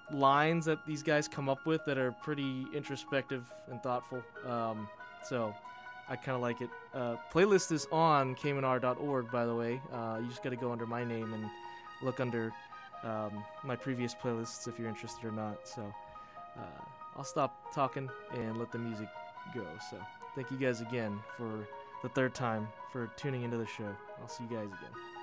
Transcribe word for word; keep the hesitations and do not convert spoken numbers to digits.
lines that these guys come up with that are pretty introspective and thoughtful. Um, so I kind of like it. Uh, playlist is on cayman r dot org, by the way. Uh, you just got to go under my name and look under um, my previous playlists if you're interested or not. So uh, I'll stop talking and let the music go. So thank you guys again for the third time for tuning into the show. I'll see you guys again.